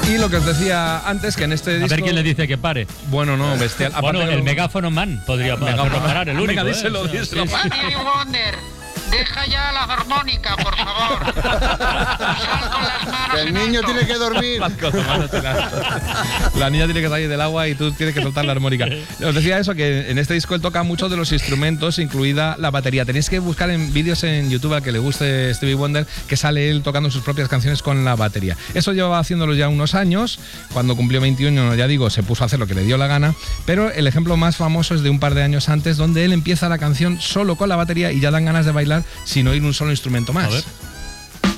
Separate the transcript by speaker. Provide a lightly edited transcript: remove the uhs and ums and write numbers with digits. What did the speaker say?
Speaker 1: Y lo que os decía antes, que en este disco...
Speaker 2: A ver quién le dice que pare.
Speaker 1: Bueno, no, bestial.
Speaker 2: Bueno, el megáfono man podría parar, el único.
Speaker 1: Venga, díselo.
Speaker 3: Stevie Wonder, deja ya la armónica, por favor. Sal con las manos.
Speaker 4: El niño tiene que dormir.
Speaker 1: La niña tiene que salir del agua y tú tienes que soltar la armónica. Os decía eso, que en este disco él toca muchos de los instrumentos, incluida la batería. Tenéis que buscar en vídeos en YouTube al que le guste Stevie Wonder, que sale él tocando sus propias canciones con la batería. Eso llevaba haciéndolo ya unos años. Cuando cumplió 21, ya digo, se puso a hacer lo que le dio la gana. Pero el ejemplo más famoso es de un par de años antes, donde él empieza la canción solo con la batería y ya dan ganas de bailar sin oír un solo instrumento más.
Speaker 2: A ver.